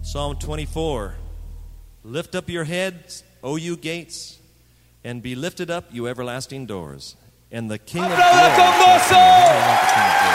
Psalm 24. Lift up your heads, O you gates, and be lifted up, you everlasting doors. And the King of Glory shall come in. How many want the King of Glory?